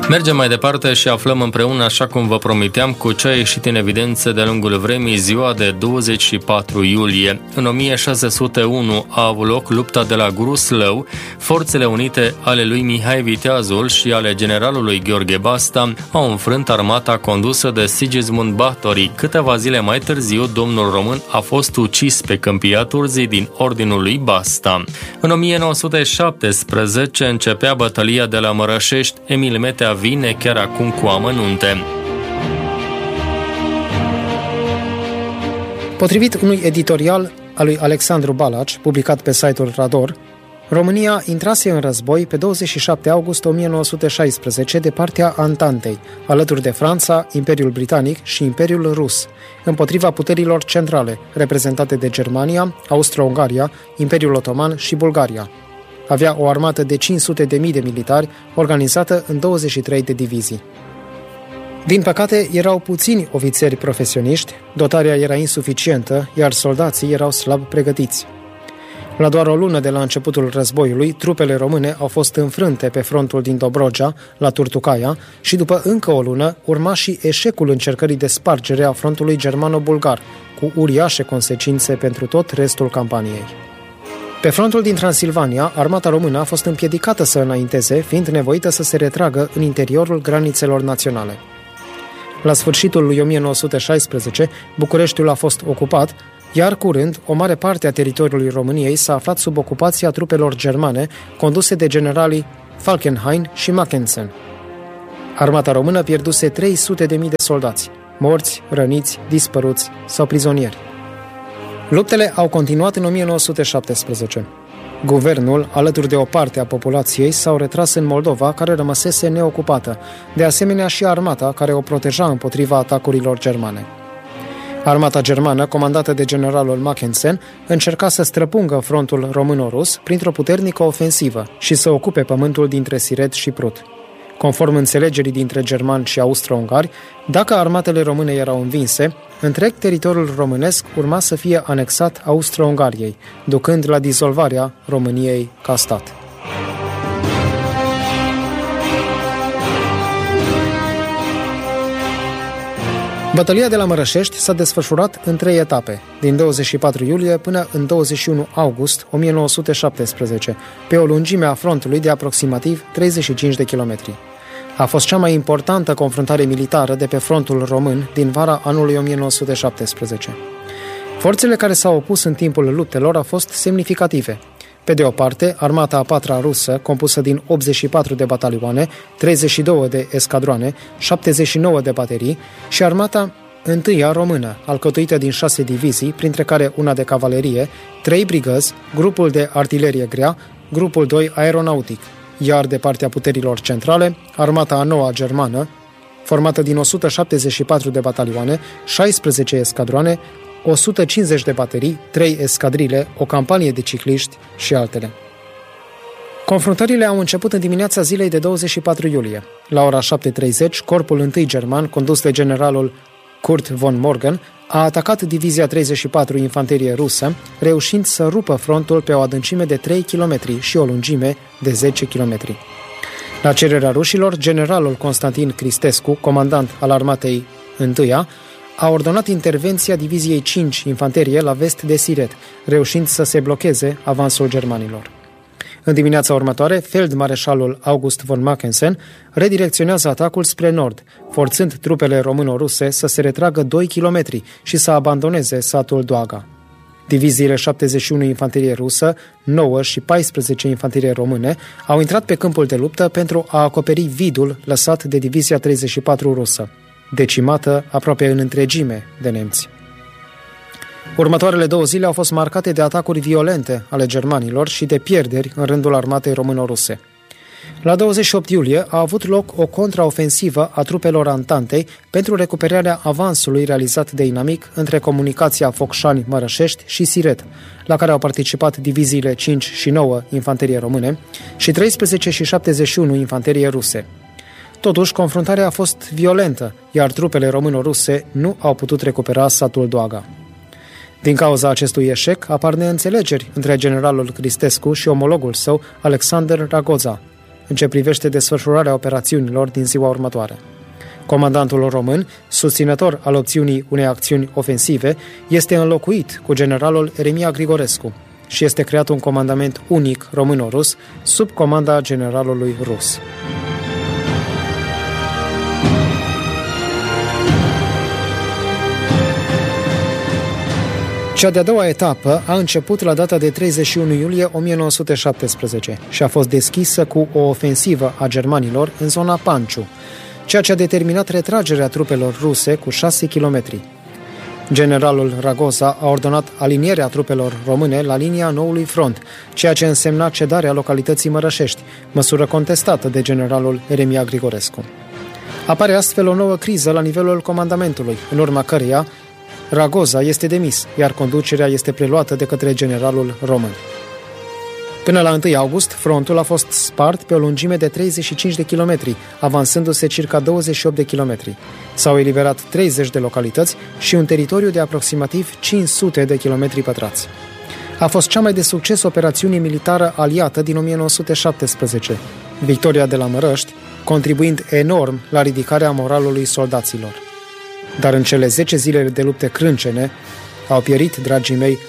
Mergem mai departe și aflăm împreună, așa cum vă promiteam, cu ce a ieșit în evidență de-a lungul vremii ziua de 24 iulie. În 1601 a avut loc lupta de la Gruslău. Forțele unite ale lui Mihai Viteazul și ale generalului Gheorghe Basta au înfrânt armata condusă de Sigismund Báthory. Câteva zile mai târziu, domnul român a fost ucis pe Câmpia Turzii din ordinul lui Basta. În 1917 începea bătălia de la Mărășești. Emil Metea vine chiar acum cu amănunte. Potrivit unui editorial al lui Alexandru Balaci, publicat pe site-ul Rador, România intrase în război pe 27 august 1916 de partea Antantei, alături de Franța, Imperiul Britanic și Imperiul Rus, împotriva puterilor centrale, reprezentate de Germania, Austro-Ungaria, Imperiul Otoman și Bulgaria. Avea o armată de 500.000 de militari, organizată în 23 de divizii. Din păcate, erau puțini ofițeri profesioniști, dotarea era insuficientă, iar soldații erau slab pregătiți. La doar o lună de la începutul războiului, trupele române au fost înfrânte pe frontul din Dobrogea, la Turtucaia, și după încă o lună urma și eșecul încercării de spargere a frontului germano-bulgar, cu uriașe consecințe pentru tot restul campaniei. Pe frontul din Transilvania, armata română a fost împiedicată să înainteze, fiind nevoită să se retragă în interiorul granițelor naționale. La sfârșitul lui 1916, Bucureștiul a fost ocupat, iar curând, o mare parte a teritoriului României s-a aflat sub ocupația trupelor germane, conduse de generalii Falkenhayn și Mackensen. Armata română pierduse 300.000 de soldați, morți, răniți, dispăruți sau prizonieri. Luptele au continuat în 1917. Guvernul, alături de o parte a populației, s-au retras în Moldova, care rămăsese neocupată, de asemenea și armata, care o proteja împotriva atacurilor germane. Armata germană, comandată de generalul Mackensen, încerca să străpungă frontul româno-rus printr-o puternică ofensivă și să ocupe pământul dintre Siret și Prut. Conform înțelegerii dintre germani și austro-ungari, dacă armatele române erau învinse, întreg teritoriul românesc urma să fie anexat Austro-Ungariei, ducând la dizolvarea României ca stat. Bătălia de la Mărășești s-a desfășurat în 3 etape, din 24 iulie până în 21 august 1917, pe o lungime a frontului de aproximativ 35 de kilometri. A fost cea mai importantă confruntare militară de pe frontul român din vara anului 1917. Forțele care s-au opus în timpul luptelor au fost semnificative. Pe de o parte, armata a patra rusă, compusă din 84 de batalioane, 32 de escadroane, 79 de baterii, și armata întâia română, alcătuită din 6 divizii, printre care una de cavalerie, 3 brigăzi, grupul de artilerie grea, grupul 2 aeronautic, iar de partea puterilor centrale, armata a noua germană, formată din 174 de batalioane, 16 escadroane, 150 de baterii, 3 escadrile, o campanie de cicliști și altele. Confruntările au început în dimineața zilei de 24 iulie. La ora 7:30, corpul întâi german, condus de generalul Kurt von Morgan, a atacat divizia 34 infanterie rusă, reușind să rupă frontul pe o adâncime de 3 km și o lungime de 10 km. La cererea rușilor, generalul Constantin Cristescu, comandant al armatei întâia, a ordonat intervenția diviziei 5 infanterie la vest de Siret, reușind să se blocheze avansul germanilor. În dimineața următoare, feldmareșalul August von Mackensen redirecționează atacul spre nord, forțând trupele româno-ruse să se retragă 2 km și să abandoneze satul Doaga. Diviziile 71 infanterie rusă, 9 și 14 infanterie române au intrat pe câmpul de luptă pentru a acoperi vidul lăsat de divizia 34 rusă, decimată aproape în întregime de nemți. Următoarele 2 zile au fost marcate de atacuri violente ale germanilor și de pierderi în rândul armatei româno-ruse. La 28 iulie a avut loc o contraofensivă a trupelor Antantei pentru recuperarea avansului realizat de inamic între comunicația Focșani-Mărășești și Siret, la care au participat diviziile 5 și 9 infanterie române și 13 și 71 infanterie ruse. Totuși, confruntarea a fost violentă, iar trupele româno-ruse nu au putut recupera satul Doaga. Din cauza acestui eșec, apar neînțelegeri între generalul Cristescu și omologul său, Alexander Ragoza. în ce privește desfășurarea operațiunilor din ziua următoare. Comandantul român, susținător al opțiunii unei acțiuni ofensive, este înlocuit cu generalul Eremia Grigorescu și este creat un comandament unic româno-rus sub comanda generalului rus. Cea de-a doua etapă a început la data de 31 iulie 1917 și a fost deschisă cu o ofensivă a germanilor în zona Panciu, ceea ce a determinat retragerea trupelor ruse cu 6 km. Generalul Ragoza a ordonat alinierea trupelor române la linia noului front, ceea ce însemna cedarea localității Mărășești, măsură contestată de generalul Eremia Grigorescu. Apare astfel o nouă criză la nivelul comandamentului, în urma căreia Ragoza este demis, iar conducerea este preluată de către generalul român. Până la 1 august, frontul a fost spart pe o lungime de 35 de kilometri, avansându-se circa 28 de kilometri. S-au eliberat 30 de localități și un teritoriu de aproximativ 500 de kilometri pătrați. A fost cea mai de succes operațiune militară aliată din 1917, victoria de la Mărăști, contribuind enorm la ridicarea moralului soldaților. Dar în cele 10 zile de lupte crâncene au pierit, dragii mei,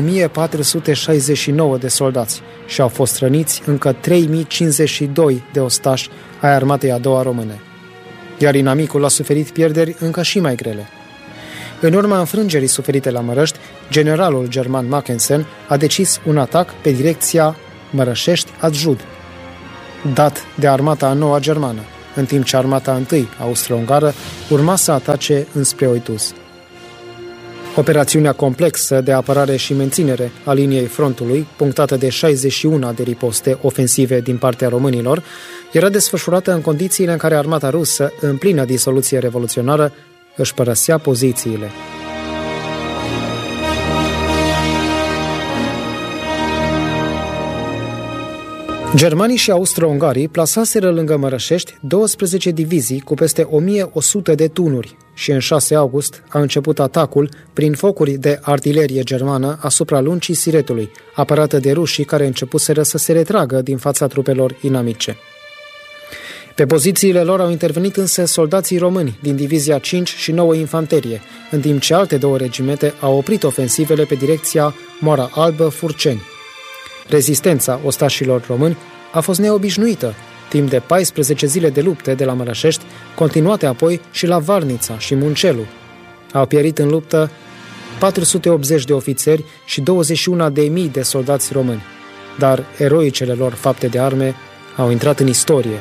1469 de soldați și au fost răniți încă 3052 de ostași ai armatei a doua române. Iar inamicul a suferit pierderi încă și mai grele. În urma înfrângerii suferite la Mărăști, generalul german Mackensen a decis un atac pe direcția Mărășești-Adjud, dat de armata a noua germană, în timp ce armata întâi austro-ungară urma să atace înspre Oituz. Operațiunea complexă de apărare și menținere a liniei frontului, punctată de 61 de riposte ofensive din partea românilor, era desfășurată în condițiile în care armata rusă, în plină disoluție revoluționară, își părăsea pozițiile. Germanii și austro-ungarii plasaseră lângă Mărășești 12 divizii cu peste 1100 de tunuri și în 6 august a început atacul prin focuri de artilerie germană asupra luncii Siretului, apărată de rușii care începuseră să se retragă din fața trupelor inamice. Pe pozițiile lor au intervenit însă soldații români din divizia 5 și 9 infanterie, în timp ce alte două regimente au oprit ofensivele pe direcția Moara Albă-Furceni. Rezistența ostașilor români a fost neobișnuită, timp de 14 zile de lupte de la Mărășești, continuate apoi și la Varnița și Muncelu. Au pierit în luptă 480 de ofițeri și 21.000 de soldați români, dar eroicele lor fapte de arme au intrat în istorie.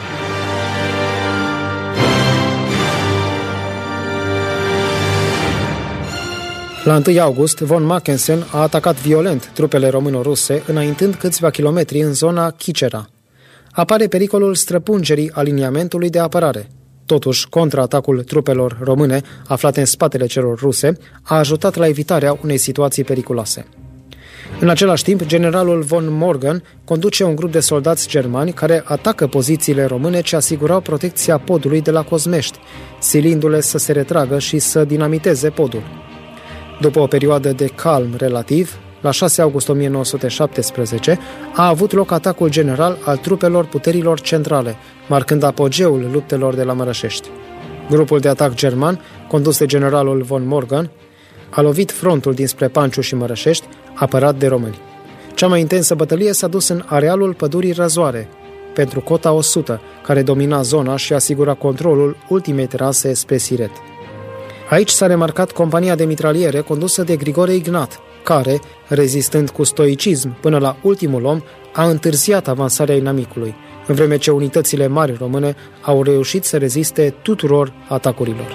La 1 august, von Mackensen a atacat violent trupele româno-ruse, înaintând câțiva kilometri în zona Chicera. Apare pericolul străpungerii aliniamentului de apărare. Totuși, contraatacul trupelor române, aflate în spatele celor ruse, a ajutat la evitarea unei situații periculoase. În același timp, generalul von Morgan conduce un grup de soldați germani care atacă pozițiile române ce asigurau protecția podului de la Cozmești, silindu-le să se retragă și să dinamiteze podul. După o perioadă de calm relativ, la 6 august 1917, a avut loc atacul general al trupelor puterilor centrale, marcând apogeul luptelor de la Mărășești. Grupul de atac german, condus de generalul von Morgan, a lovit frontul dinspre Panciu și Mărășești, apărat de români. Cea mai intensă bătălie s-a dus în arealul pădurii Răzoare, pentru cota 100, care domina zona și asigura controlul ultimei terase spre Siret. Aici s-a remarcat compania de mitraliere condusă de Grigore Ignat, care, rezistând cu stoicism până la ultimul om, a întârziat avansarea inamicului, în vreme ce unitățile mari române au reușit să reziste tuturor atacurilor.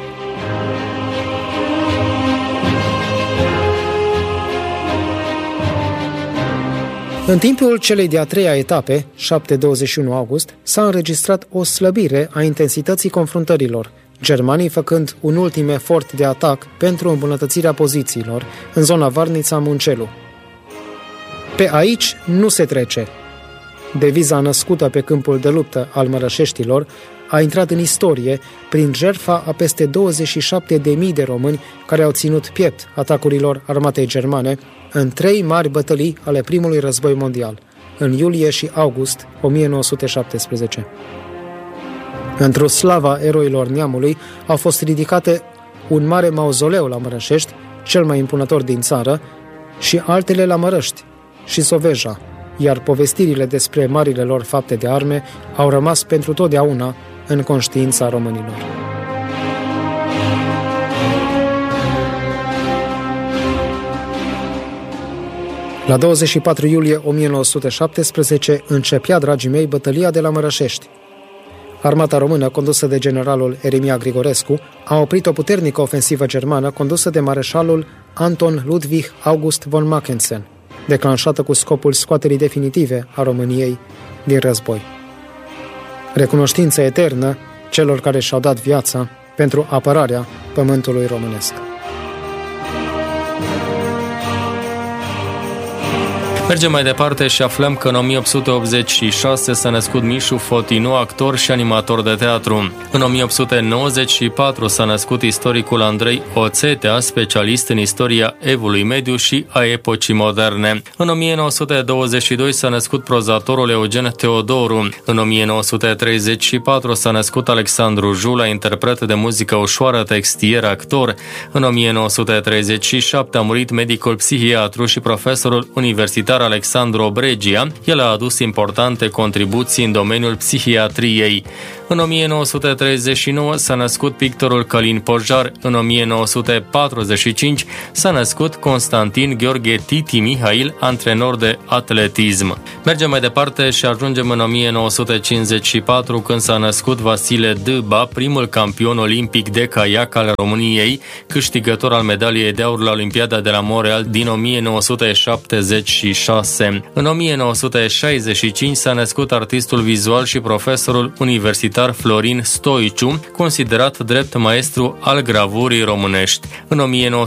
În timpul celei de-a treia etape, 7-21 august, s-a înregistrat o slăbire a intensității confruntărilor, germanii făcând un ultim efort de atac pentru îmbunătățirea pozițiilor în zona Varnița-Muncelu. Pe aici nu se trece. Deviza născută pe câmpul de luptă al mărășeștilor a intrat în istorie prin jertfa a peste 27.000 de români care au ținut piept atacurilor armatei germane în 3 mari bătălii ale primului război mondial, în iulie și august 1917. Într-o slava eroilor neamului au fost ridicate un mare mauzoleu la Mărășești, cel mai impunător din țară, și altele la Mărăști și Soveja, iar povestirile despre marile lor fapte de arme au rămas pentru totdeauna în conștiința românilor. La 24 iulie 1917 începea, dragii mei, bătălia de la Mărășești. Armata română, condusă de generalul Eremia Grigorescu, a oprit o puternică ofensivă germană condusă de mareșalul Anton Ludwig August von Mackensen, declanșată cu scopul scoaterii definitive a României din război. Recunoștință eternă celor care și-au dat viața pentru apărarea pământului românesc. Mergem mai departe și aflăm că în 1886 s-a născut Mișu Fotinu, actor și animator de teatru. În 1894 s-a născut istoricul Andrei Oțetea, specialist în istoria Evului Mediu și a epocii moderne. În 1922 s-a născut prozatorul Eugen Teodoru. În 1934 s-a născut Alexandru Jula, interpret de muzică ușoară, textier, actor. În 1937 a murit medicul psihiatru și profesorul universitar Alexandru Obregia. El a adus importante contribuții în domeniul psihiatriei. În 1939 s-a născut pictorul Călin Pojar. În 1945 s-a născut Constantin Gheorghe Titi Mihail, antrenor de atletism. Mergem mai departe și ajungem în 1954, când s-a născut Vasile Dâba, primul campion olimpic de caiac al României, câștigător al medaliei de aur la Olimpiada de la Montreal din 1976. În 1965 s-a născut artistul vizual și profesorul universitar Florin Stoiciu, considerat drept maestru al gravurii românești. În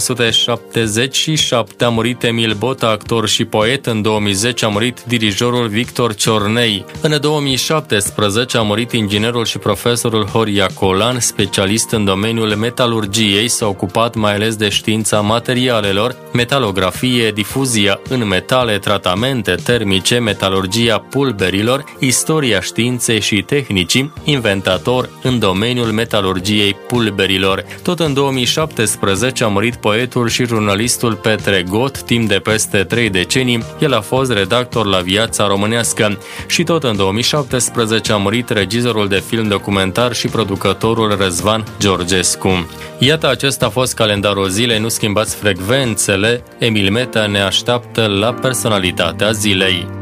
1977 a murit Emil Bota, actor și poet. În 2010 a murit dirijorul Victor Ciornei. În 2017 a murit inginerul și profesorul Horia Colan, specialist în domeniul metalurgiei. S-a ocupat mai ales de știința materialelor, metalografie, difuzia în metale, tratamente termice, metalurgia pulberilor, istoria științei și tehnicii, inventator în domeniul metalurgiei pulberilor. Tot în 2017 a murit poetul și jurnalistul Petre Got, timp de peste 3 decenii. El a fost redactor la Viața Românească. Și tot în 2017 a murit regizorul de film documentar și producătorul Răzvan Georgescu. Iată, acesta a fost calendarul zilei. Nu schimbați frecvențele. Emil Meta ne așteaptă la personalitatea zilei.